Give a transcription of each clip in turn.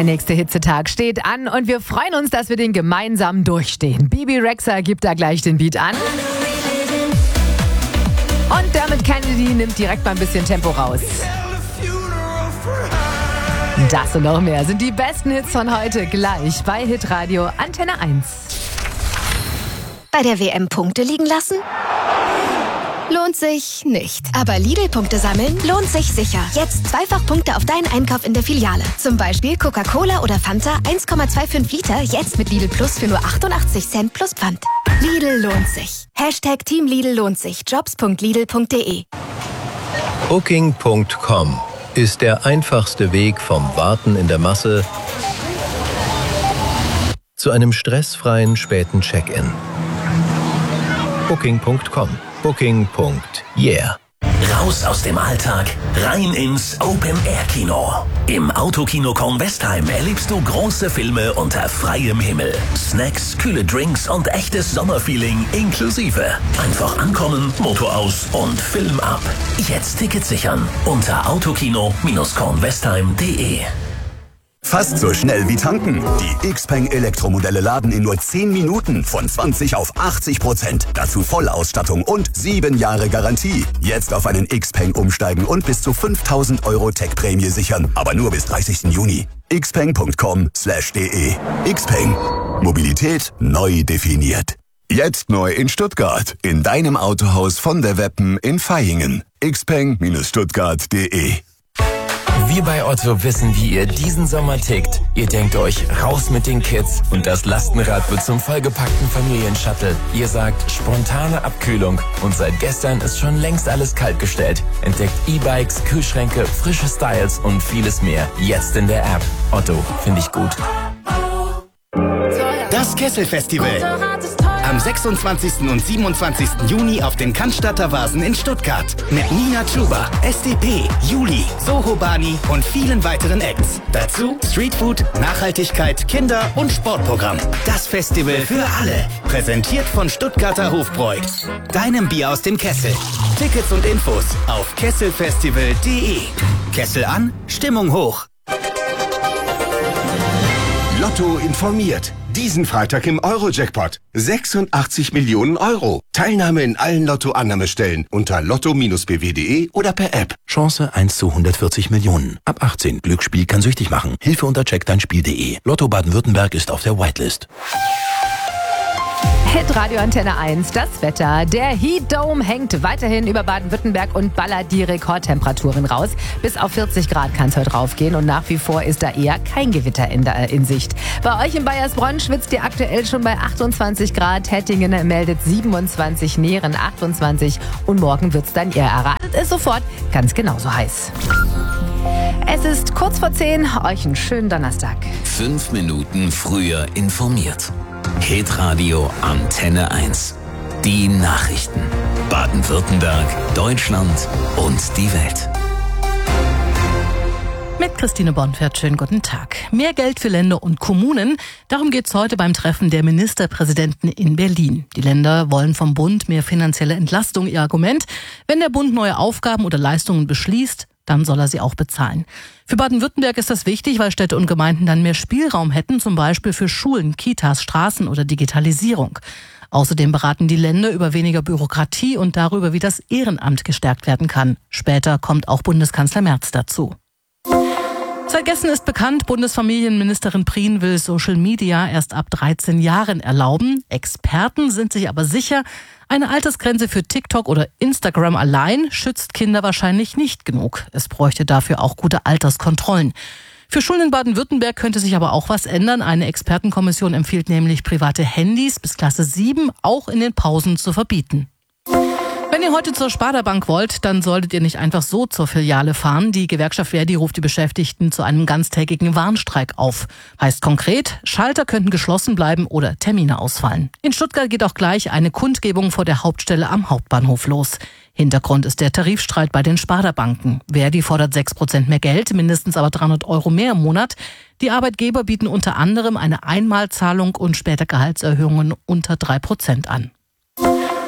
Der nächste Hitzetag steht an und wir freuen uns, dass wir den gemeinsam durchstehen. Bibi Rexha gibt da gleich den Beat an. Und Dermot Kennedy nimmt direkt mal ein bisschen Tempo raus. Das und noch mehr sind die besten Hits von heute gleich bei Hitradio Antenne 1. Bei der WM Punkte liegen lassen? Lohnt sich nicht. Aber Lidl-Punkte sammeln lohnt sich sicher. Jetzt zweifach Punkte auf deinen Einkauf in der Filiale. Zum Beispiel Coca-Cola oder Fanta 1,25 Liter, jetzt mit Lidl Plus für nur 88 Cent plus Pfand. Lidl lohnt sich. Hashtag Team Lidl lohnt sich. Jobs.lidl.de. Booking.com ist der einfachste Weg vom Warten in der Masse zu einem stressfreien späten Check-in. Booking.com. Booking.yeah. Raus aus dem Alltag, rein ins Open-Air-Kino. Im Autokino Kornwestheim erlebst du große Filme unter freiem Himmel. Snacks, kühle Drinks und echtes Sommerfeeling inklusive. Einfach ankommen, Motor aus und Film ab. Jetzt Tickets sichern unter autokino-kornwestheim.de. Fast so schnell wie tanken. Die Xpeng Elektromodelle laden in nur 10 Minuten von 20 auf 80%. Dazu Vollausstattung und 7 Jahre Garantie. Jetzt auf einen Xpeng umsteigen und bis zu 5.000 € Tech-Prämie sichern. Aber nur bis 30. Juni. xpeng.com/de. Xpeng. Mobilität neu definiert. Jetzt neu in Stuttgart. In deinem Autohaus von der Weppen in Vaihingen. xpeng-stuttgart.de. Wir bei Otto wissen, wie ihr diesen Sommer tickt. Ihr denkt euch, raus mit den Kids und das Lastenrad wird zum vollgepackten Familienshuttle. Ihr sagt, spontane Abkühlung und seit gestern ist schon längst alles kaltgestellt. Entdeckt E-Bikes, Kühlschränke, frische Styles und vieles mehr. Jetzt in der App. Otto, finde ich gut. Das Kessel-Festival. Am 26. und 27. Juni auf den Cannstatter Vasen in Stuttgart. Mit Nina Chuba, SDP, Juli, Soho Bani und vielen weiteren Acts. Dazu Streetfood, Nachhaltigkeit, Kinder- und Sportprogramm. Das Festival für alle. Präsentiert von Stuttgarter Hofbräu. Deinem Bier aus dem Kessel. Tickets und Infos auf kesselfestival.de. Kessel an, Stimmung hoch. Lotto informiert. Diesen Freitag im Euro-Jackpot. 86 Millionen €. Teilnahme in allen Lotto-Annahmestellen unter lotto-bw.de oder per App. Chance 1 zu 140 Millionen. Ab 18. Glücksspiel kann süchtig machen. Hilfe unter checkdeinspiel.de. Lotto Baden-Württemberg ist auf der Whitelist. Hitradio Antenne 1, das Wetter. Der Heat Dome hängt weiterhin über Baden-Württemberg und ballert die Rekordtemperaturen raus. Bis auf 40 Grad kann es heute raufgehen und nach wie vor ist da eher kein Gewitter in Sicht. Bei euch in Bayersbronn schwitzt ihr aktuell schon bei 28 Grad. Hettingen meldet 27, Nähren 28 und morgen wird's dann, ihr erratet es sofort, ganz genauso heiß. Es ist kurz vor 10, euch einen schönen Donnerstag. 5 Minuten früher informiert. Hitradio Antenne 1. Die Nachrichten. Baden-Württemberg, Deutschland und die Welt. Mit Christine Bonfert, schönen guten Tag. Mehr Geld für Länder und Kommunen, darum geht's heute beim Treffen der Ministerpräsidenten in Berlin. Die Länder wollen vom Bund mehr finanzielle Entlastung. Ihr Argument, wenn der Bund neue Aufgaben oder Leistungen beschließt, dann soll er sie auch bezahlen. Für Baden-Württemberg ist das wichtig, weil Städte und Gemeinden dann mehr Spielraum hätten, zum Beispiel für Schulen, Kitas, Straßen oder Digitalisierung. Außerdem beraten die Länder über weniger Bürokratie und darüber, wie das Ehrenamt gestärkt werden kann. Später kommt auch Bundeskanzler Merz dazu. Seit gestern ist bekannt, Bundesfamilienministerin Prien will Social Media erst ab 13 Jahren erlauben. Experten sind sich aber sicher, eine Altersgrenze für TikTok oder Instagram allein schützt Kinder wahrscheinlich nicht genug. Es bräuchte dafür auch gute Alterskontrollen. Für Schulen in Baden-Württemberg könnte sich aber auch was ändern. Eine Expertenkommission empfiehlt nämlich, private Handys bis Klasse 7 auch in den Pausen zu verbieten. Wenn ihr heute zur Sparda-Bank wollt, dann solltet ihr nicht einfach so zur Filiale fahren. Die Gewerkschaft Verdi ruft die Beschäftigten zu einem ganztägigen Warnstreik auf. Heißt konkret, Schalter könnten geschlossen bleiben oder Termine ausfallen. In Stuttgart geht auch gleich eine Kundgebung vor der Hauptstelle am Hauptbahnhof los. Hintergrund ist der Tarifstreit bei den Sparda-Banken. Verdi fordert 6% mehr Geld, mindestens aber 300 € mehr im Monat. Die Arbeitgeber bieten unter anderem eine Einmalzahlung und später Gehaltserhöhungen unter 3% an.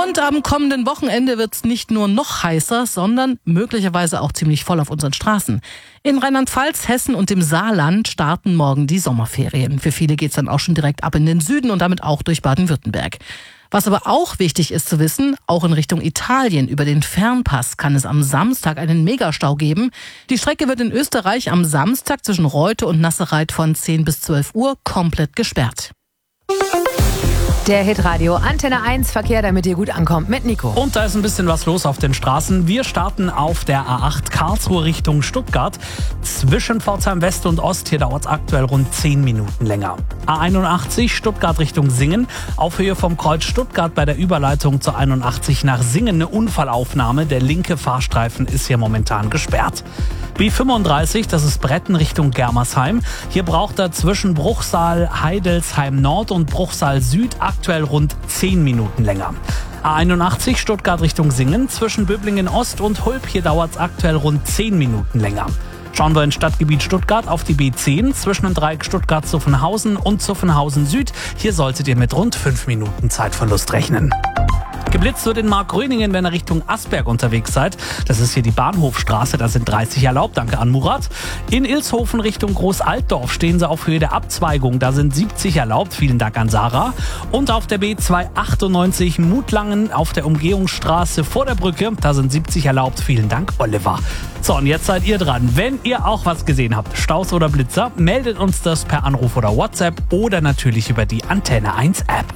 Und am kommenden Wochenende wird es nicht nur noch heißer, sondern möglicherweise auch ziemlich voll auf unseren Straßen. In Rheinland-Pfalz, Hessen und dem Saarland starten morgen die Sommerferien. Für viele geht's dann auch schon direkt ab in den Süden und damit auch durch Baden-Württemberg. Was aber auch wichtig ist zu wissen, auch in Richtung Italien über den Fernpass kann es am Samstag einen Megastau geben. Die Strecke wird in Österreich am Samstag zwischen Reute und Nasserreit von 10 bis 12 Uhr komplett gesperrt. Der Hitradio Antenne 1 Verkehr, damit ihr gut ankommt mit Nico. Und da ist ein bisschen was los auf den Straßen. Wir starten auf der A8 Karlsruhe Richtung Stuttgart. Zwischen Pforzheim West und Ost, hier dauert es aktuell rund 10 Minuten länger. A81 Stuttgart Richtung Singen. Auf Höhe vom Kreuz Stuttgart bei der Überleitung zur 81 nach Singen eine Unfallaufnahme. Der linke Fahrstreifen ist hier momentan gesperrt. B35, das ist Bretten Richtung Germersheim. Hier braucht er zwischen Bruchsal, Heidelsheim Nord und Bruchsal Süd aktuell rund 10 Minuten länger. A81 Stuttgart Richtung Singen. Zwischen Böblingen Ost und Hulp, hier dauert es aktuell rund 10 Minuten länger. Schauen wir ins Stadtgebiet Stuttgart auf die B10 zwischen dem Dreieck Stuttgart-Zuffenhausen und Zuffenhausen Süd. Hier solltet ihr mit rund 5 Minuten Zeitverlust rechnen. Geblitzt wird in Markgröningen, wenn ihr Richtung Asberg unterwegs seid. Das ist hier die Bahnhofstraße, da sind 30 erlaubt. Danke an Murat. In Ilshofen Richtung Großaltdorf stehen sie auf Höhe der Abzweigung. Da sind 70 erlaubt. Vielen Dank an Sarah. Und auf der B298 Mutlangen auf der Umgehungsstraße vor der Brücke. Da sind 70 erlaubt. Vielen Dank, Oliver. So, und jetzt seid ihr dran. Wenn ihr auch was gesehen habt, Staus oder Blitzer, meldet uns das per Anruf oder WhatsApp oder natürlich über die Antenne 1 App.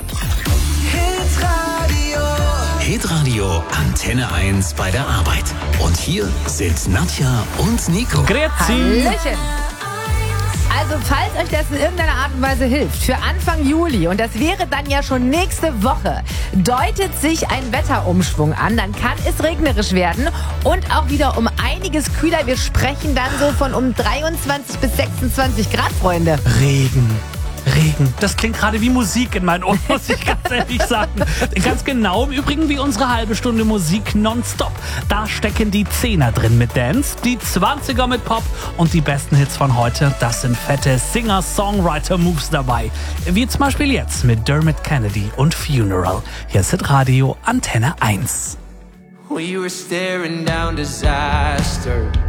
Hitradio Antenne 1 bei der Arbeit. Und hier sind Nadja und Nico. Grüezi. Hallöchen. Also falls euch das in irgendeiner Art und Weise hilft, für Anfang Juli, und das wäre dann ja schon nächste Woche, deutet sich ein Wetterumschwung an, dann kann es regnerisch werden und auch wieder um einiges kühler. Wir sprechen dann so von um 23 bis 26 Grad, Freunde. Regen. Das klingt gerade wie Musik in meinen Ohren, muss ich ganz ehrlich sagen. Ganz genau im Übrigen wie unsere halbe Stunde Musik nonstop. Da stecken die 10er drin mit Dance, die 20er mit Pop und die besten Hits von heute. Das sind fette Singer-Songwriter-Moves dabei. Wie zum Beispiel jetzt mit Dermot Kennedy und Funeral. Hier ist Hitradio Antenne 1. We were staring down disaster.